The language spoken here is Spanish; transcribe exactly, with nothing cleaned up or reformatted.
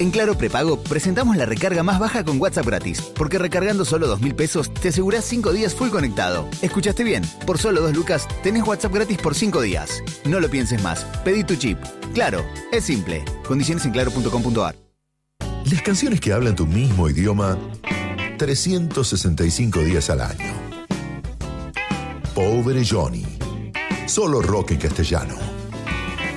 En Claro Prepago presentamos la recarga más baja con WhatsApp gratis, porque recargando solo dos mil pesos te asegurás cinco días full conectado. ¿Escuchaste bien? Por solo dos lucas tenés WhatsApp gratis por cinco días. No lo pienses más. Pedí tu chip. Claro, es simple. Condiciones en claro punto com punto a r. Las canciones que hablan tu mismo idioma trescientos sesenta y cinco días al año. Pobre Johnny. Solo rock en castellano.